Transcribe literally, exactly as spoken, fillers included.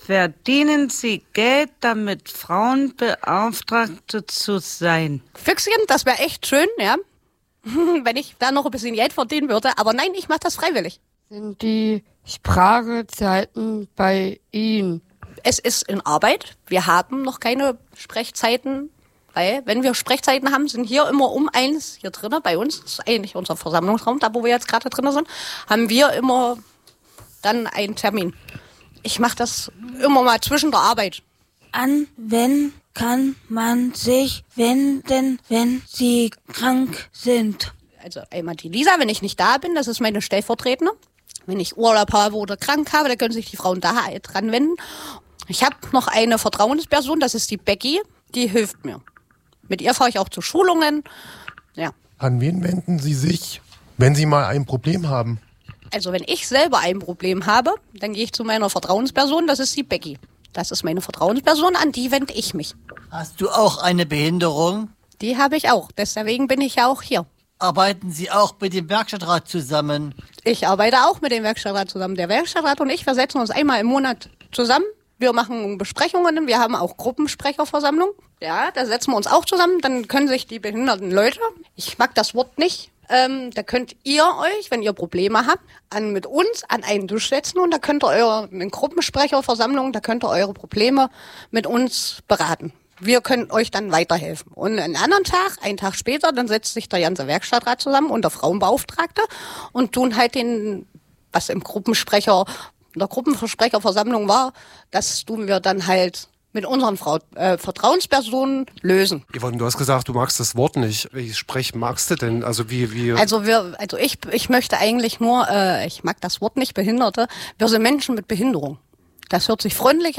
verdienen Sie Geld, damit Frauenbeauftragte zu sein? Füchschen, das wäre echt schön, ja. Wenn ich da noch ein bisschen Geld verdienen würde. Aber nein, ich mache das freiwillig. Sind die Sprachezeiten bei Ihnen? Es ist in Arbeit. Wir haben noch keine Sprechzeiten. Weil, wenn wir Sprechzeiten haben, sind hier immer um eins hier drinnen, bei uns, das ist eigentlich unser Versammlungsraum, da wo wir jetzt gerade drinnen sind, haben wir immer dann einen Termin. Ich mache das immer mal zwischen der Arbeit. An wen kann man sich wenden, wenn Sie krank sind? Also einmal die Lisa, wenn ich nicht da bin, das ist meine Stellvertretende. Wenn ich Urlaub habe oder krank habe, dann können sich die Frauen da dran wenden. Ich habe noch eine Vertrauensperson, das ist die Becky, die hilft mir. Mit ihr fahre ich auch zu Schulungen. Ja. An wen wenden Sie sich, wenn Sie mal ein Problem haben? Also wenn ich selber ein Problem habe, dann gehe ich zu meiner Vertrauensperson, das ist die Becky. Das ist meine Vertrauensperson, an die wende ich mich. Hast du auch eine Behinderung? Die habe ich auch, deswegen bin ich ja auch hier. Arbeiten Sie auch mit dem Werkstattrat zusammen? Ich arbeite auch mit dem Werkstattrat zusammen. Der Werkstattrat und ich, wir setzen uns einmal im Monat zusammen. Wir machen Besprechungen, wir haben auch Gruppensprecherversammlung. Ja, da setzen wir uns auch zusammen, dann können sich die behinderten Leute, ich mag das Wort nicht, ähm, da könnt ihr euch, wenn ihr Probleme habt, an, mit uns an einen Tisch setzen und da könnt ihr eure, eine Gruppensprecherversammlung, da könnt ihr eure Probleme mit uns beraten. Wir können euch dann weiterhelfen. Und einen anderen Tag, einen Tag später, dann setzt sich der ganze Werkstattrat zusammen und der Frauenbeauftragte und tun halt den, was im Gruppensprecher in der Gruppenversprecherversammlung war, das tun wir dann halt mit unseren Frau, äh, Vertrauenspersonen lösen. Yvonne, du hast gesagt, du magst das Wort nicht. Welches Sprech magst du denn? Also wie wie? Also wir, also ich, ich möchte eigentlich nur, äh, ich mag das Wort nicht, Behinderte. Wir sind Menschen mit Behinderung. Das hört sich freundlich